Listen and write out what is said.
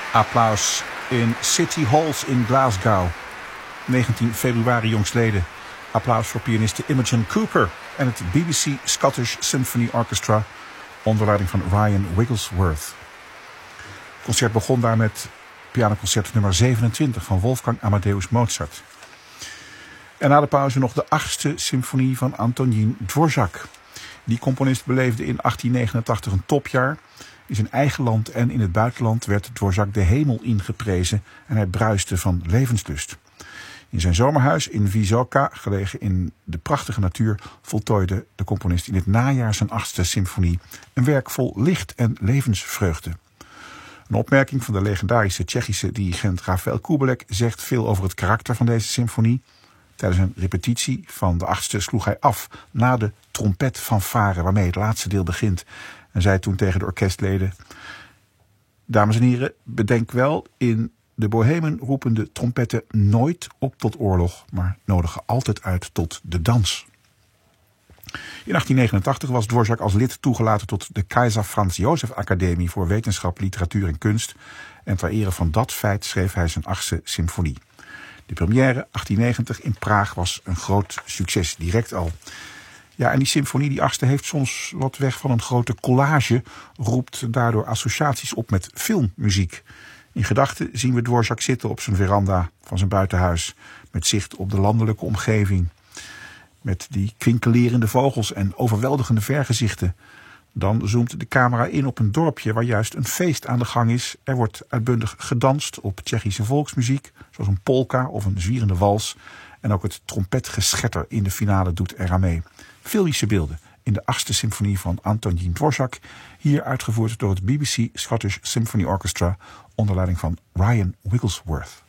Applaus in City Halls in Glasgow. 19 februari jongstleden. Applaus voor pianiste Imogen Cooper en het BBC Scottish Symphony Orchestra onder leiding van Ryan Wigglesworth. Het concert begon daar met pianoconcert nummer 27 van Wolfgang Amadeus Mozart. En na de pauze nog de 8e symfonie van Antonín Dvořák. Die componist beleefde in 1889 een topjaar. In zijn eigen land en in het buitenland werd Dvořák de hemel ingeprezen en hij bruiste van levenslust. In zijn zomerhuis in Vysoká, gelegen in de prachtige natuur, voltooide de componist in het najaar zijn 8e symfonie. Een werk vol licht en levensvreugde. Een opmerking van de legendarische Tsjechische dirigent Rafael Kubelik zegt veel over het karakter van deze symfonie. Tijdens een repetitie van de 8e sloeg hij af na de trompetfanfare waarmee het laatste deel begint. En zei toen tegen de orkestleden: dames en heren, bedenk wel, in de Bohemen roepen de trompetten nooit op tot oorlog, maar nodigen altijd uit tot de dans. In 1889 was Dvořák als lid toegelaten tot de Keizer Franz Joseph Academie voor Wetenschap, Literatuur en Kunst. En ter ere van dat feit schreef hij zijn 8e symfonie. De première 1890 in Praag was een groot succes, direct al. Ja, en die symfonie, die 8e, heeft soms wat weg van een grote collage, roept daardoor associaties op met filmmuziek. In gedachten zien we Dvořák zitten op zijn veranda van zijn buitenhuis, met zicht op de landelijke omgeving. Met die kwinkelerende vogels en overweldigende vergezichten. Dan zoomt de camera in op een dorpje waar juist een feest aan de gang is. Er wordt uitbundig gedanst op Tsjechische volksmuziek, zoals een polka of een zwierende wals. En ook het trompetgeschetter in de finale doet eraan mee. Filmische beelden in de 8e symfonie van Antonín Dvořák. Hier uitgevoerd door het BBC Scottish Symphony Orchestra onder leiding van Ryan Wigglesworth.